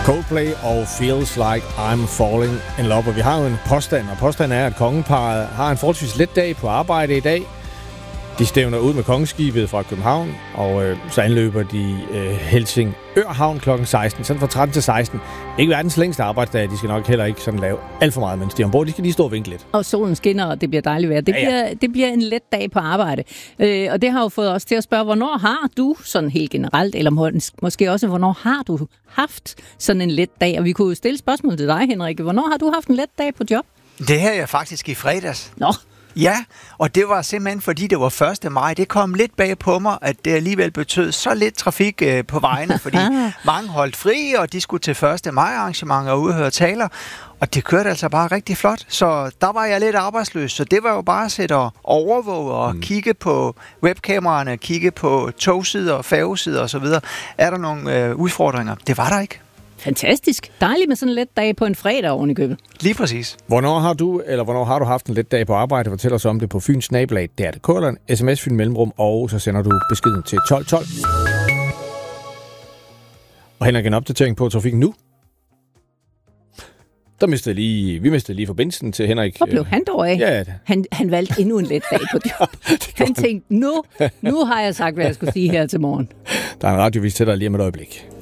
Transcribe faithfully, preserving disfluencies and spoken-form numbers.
Coldplay og Feels Like I'm Falling in Love. Og vi har jo en påstand, og påstanden er, at kongeparret har en forholdsvis let dag på arbejde i dag. De stævner ud med kongeskibet fra København, og øh, så anløber de øh, Helsingør Havn klokken seksten, sådan fra tretten til seksten. Ikke verdens længste arbejdsdag, de skal nok heller ikke sådan lave alt for meget, mens de er ombord. De skal lige stå og vinke lidt. Og solen skinner, og det bliver dejligt vejr. Det, ja, ja. Bliver, det bliver en let dag på arbejde. Øh, og det har jo fået os til at spørge, hvornår har du, sådan helt generelt, eller må, måske også, hvornår har du haft sådan en let dag? Og vi kunne jo stille spørgsmål til dig, Henrik. Hvornår har du haft en let dag på job? Det her er faktisk i fredags. Nå. Ja, og det var simpelthen fordi det var første maj. Det kom lidt bag på mig, at det alligevel betød så lidt trafik øh, på vejene, fordi mange holdt fri, og de skulle til første maj arrangementer og udhøre taler. Og det kørte altså bare rigtig flot, så der var jeg lidt arbejdsløs. Så det var jo bare at sætte og overvåge og mm. kigge på webkameraerne, kigge på togsider, færgesider osv. Er der nogle øh, udfordringer? Det var der ikke. Fantastisk. Dejligt med sådan en let dag på en fredag oven i købet. Lige præcis. Hvornår har du, eller hvornår har du haft en let dag på arbejde? Fortæl os om det på Fyns Nabelag. Det er det K L, sms Fyn Mellemrum, og så sender du beskeden til tolv tolv. Og Henrik, en opdatering på trafikken nu. Der mistede lige, vi mistede lige forbindelsen til Henrik. Hvor blev han dog af? Ja. Han, han valgte endnu en let dag på job. Han tænkte, nu, nu har jeg sagt, hvad jeg skulle sige her til morgen. Der er en radiovis til dig lige om et øjeblik.